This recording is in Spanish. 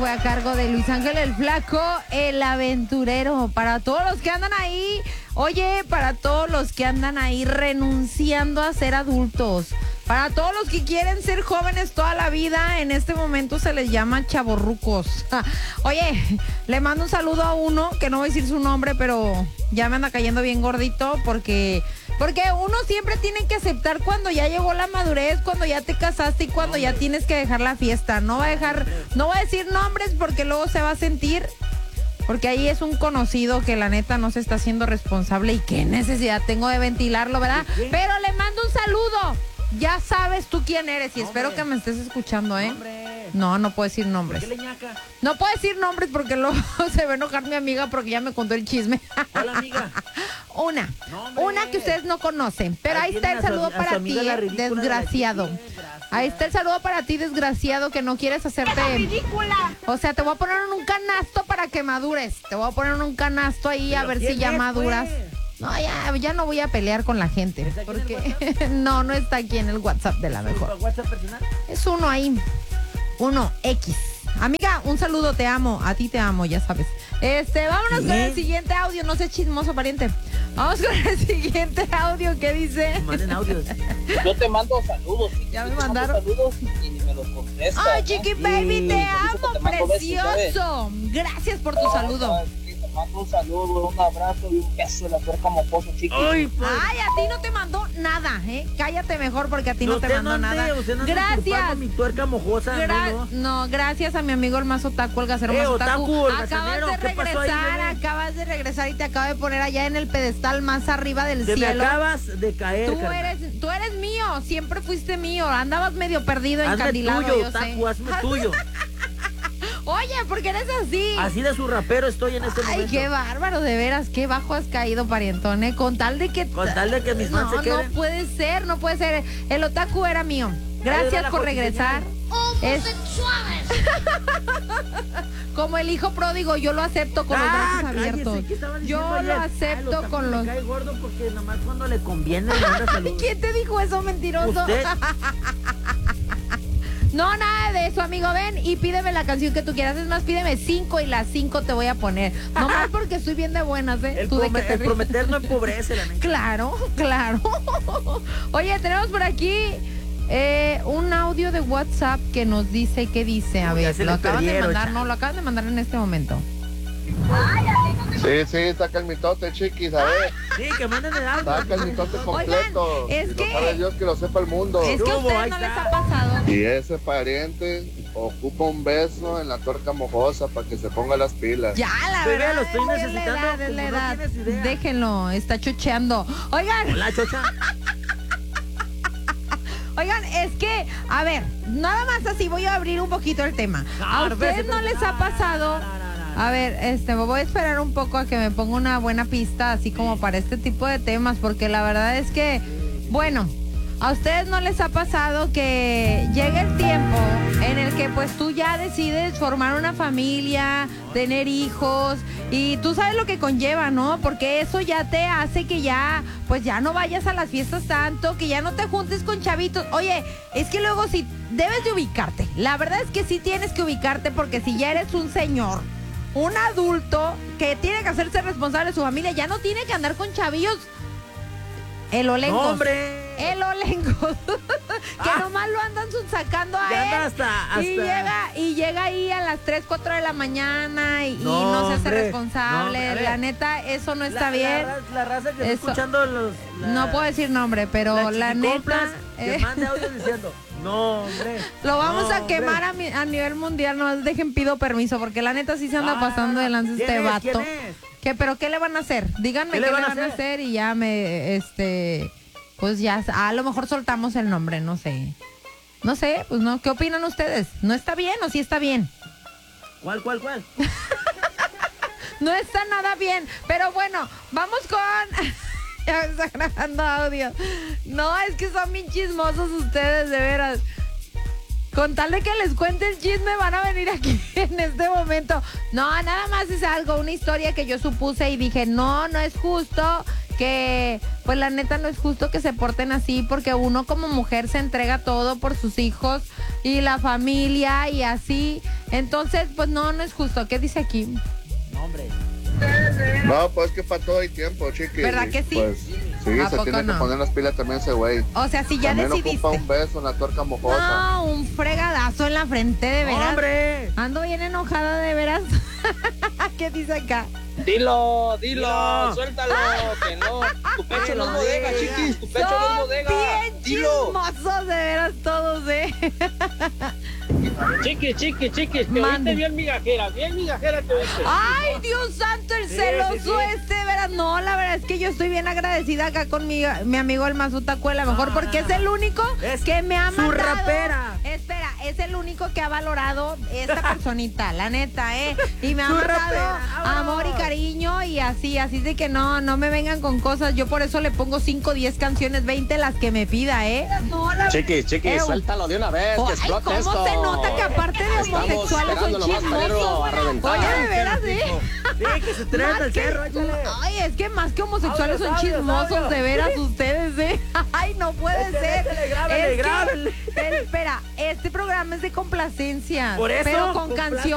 fue a cargo de Luis Ángel el Flaco, el aventurero. Para todos los que andan ahí, oye, para todos los que andan ahí renunciando a ser adultos, para todos los que quieren ser jóvenes toda la vida, en este momento se les llama chavorrucos. Oye, le mando un saludo a uno, que no voy a decir su nombre, pero ya me anda cayendo bien gordito porque uno siempre tiene que aceptar cuando ya llegó la madurez, cuando ya te casaste y cuando ya tienes que dejar la fiesta. No voy a decir nombres porque luego se va a sentir, porque ahí es un conocido que la neta no se está haciendo responsable y qué necesidad tengo de ventilarlo, ¿verdad? Pero le mando un saludo. Ya sabes tú quién eres y espero que me estés escuchando, ¿eh? No puedo decir nombres. No puedo decir nombres porque luego se va a enojar mi amiga porque ya me contó el chisme. Hola, amiga. Una que ustedes no conocen. Pero ahí está el saludo para ti, desgraciado. Ahí está el saludo para ti, desgraciado, que no quieres hacerte... ridícula! O sea, te voy a poner en un canasto para que madures. Te voy a poner en un canasto ahí a ver si ya maduras. No, ya no voy a pelear con la gente. Porque no está aquí en el WhatsApp de la mejor. ¿WhatsApp personal? Es uno ahí. 1X. Amiga, un saludo, te amo. A ti te amo, ya sabes. Vámonos con el siguiente audio. No sé, chismoso, pariente. Vamos con el siguiente audio. ¿Qué dice? Manden audios. Yo te mando saludos. Ya me mandaron. Saludos y me los contestas. Ay, Chiqui Baby, te amo, te mando precioso. Gracias por tu saludo. Te mando un saludo, un abrazo y un beso de la tuerca mocoso, Chiqui. Ay, a ti no te mandó nada, ¿eh? Cállate mejor porque a ti no te mandó nada. Gracias. Mi tuerca mojosa. No, gracias a mi amigo el más otaku, el gasero más otaku. Acabas de regresar y te acabo de poner allá en el pedestal más arriba del cielo. Me acabas de caer. Tú eres mío, siempre fuiste mío. Andabas medio perdido, hazme encandilado, tuyo, yo otaku, sé. hazme tuyo. Oye, ¿por qué eres así? Así de su rapero estoy en este momento. Ay, qué bárbaro, de veras, qué bajo has caído, parientón, ¿eh? Con tal de que mis fans se queden. No puede ser. El otaku era mío. Gracias por regresar. ¡Homosexuales! Como el hijo pródigo, yo lo acepto con los brazos abiertos. Yo lo acepto con los... Me cae gordo porque nomás cuando le conviene le manda saludos. ¿Quién te dijo eso, mentiroso? ¿Usted? No, nada de eso, amigo. Ven y pídeme la canción que tú quieras. Es más, pídeme 5 y las 5 te voy a poner. Nomás porque estoy bien de buenas, ¿eh? El prometer no empobrece, la neta. Claro. Oye, tenemos por aquí un audio de WhatsApp que nos dice, ¿qué dice? A ver, lo acaban de mandar, lo acaban de mandar en este momento. Sí, saca el mitote, chiquis, a ver. Sí, que manden el audio. Saca el mitote completo. Oigan, es y que... lo sabe Dios, que lo sepa el mundo. Es que a ustedes no les ha pasado. Y ese pariente ocupa un beso en la tuerca mojosa para que se ponga las pilas. Ya, la Bebé, verdad, lo estoy necesitando, es la como edad. no tienes idea. Déjenlo, está chocheando. Hola, chocha. Oigan, es que, a ver, nada más así voy a abrir un poquito el tema. ¿A ustedes no les ha pasado? A ver, me voy a esperar un poco a que me ponga una buena pista, así como para este tipo de temas, porque la verdad es que, bueno, ¿a ustedes no les ha pasado que llega el tiempo en el que pues tú ya decides formar una familia, tener hijos y tú sabes lo que conlleva, ¿no? Porque eso ya te hace que ya, pues ya no vayas a las fiestas tanto, que ya no te juntes con chavitos. Oye, es que luego sí debes de ubicarte. La verdad es que sí tienes que ubicarte porque si ya eres un señor, un adulto que tiene que hacerse responsable de su familia, ya no tiene que andar con chavillos. El olengo. No, hombre. El olengo. Que nomás lo andan sacando a ya él. hasta... Y llega ahí a las 3, 4 de la mañana y no se hace responsable. La neta, eso no está bien. La raza que está escuchando no puedo decir nombre, pero la neta... Que mande audio diciendo... No, hombre. Lo vamos a quemar a nivel mundial. No dejen, pido permiso, porque la neta sí se anda pasando de lanza este vato. ¿Pero qué le van a hacer? Díganme qué le van a hacer y ya pues ya, a lo mejor soltamos el nombre, no sé. No sé, pues no, ¿qué opinan ustedes? ¿No está bien o sí está bien? ¿Cuál? No está nada bien, pero bueno, vamos con... Ya me está grabando audio. No, es que son bien chismosos ustedes, de veras. Con tal de que les cuente el chisme, van a venir aquí en este momento. No, nada más es algo, una historia que yo supuse y dije, no es justo que, pues la neta no es justo que se porten así, porque uno como mujer se entrega todo por sus hijos y la familia y así. Entonces, pues no es justo. ¿Qué dice aquí? No, hombre. No, pues que para todo hay tiempo, chiqui. ¿Verdad que sí? Pues sí, ¿A se poco tiene no? que poner las pilas también ese güey. O sea, si ya También decidiste. ocupa un beso en la tuerca mojosa. No, un fregadazo en la frente, de veras. ¡Hombre! Ando bien enojada, de veras. ¿Qué dice acá? Dilo, Dilo. suéltalo, que no. Tu pecho no es bodega, chiquis, tu pecho no es Son bodega. bien Dilo. chismosos, de veras, todos, Chiquis, te Mande. viste bien migajera te viste. Ay, Dios santo, el Sí, celoso sí, sí. este, de veras. No, la verdad es que yo estoy bien agradecida acá con mi amigo el Mazutacuela, mejor porque es el único Es que me ha su mandado. rapera. Espera, es el único que ha valorado esta personita, la neta, y me ha Su mandado rapera, vámonos. amor y cariño y así de que no me vengan con cosas. Yo por eso le pongo 5, 10 canciones, 20 las que me pida, No, la Chiquis, Ew. suéltalo de una vez, Oh, que ay, explote ¿cómo esto. se nota que aparte de Estamos homosexuales son esperando nomás para irlo chismosos? a reventar. Oye, de veras, Sí, que se trepa Más el que- cerro, échale. Ay, es que más que homosexuales son Audios, chismosos, audios. de veras ustedes, Ay, no puede ser. Échale, grábale, Es que- grábale. espera, este programa es de complacencia. Por eso, pero con complace. canciones.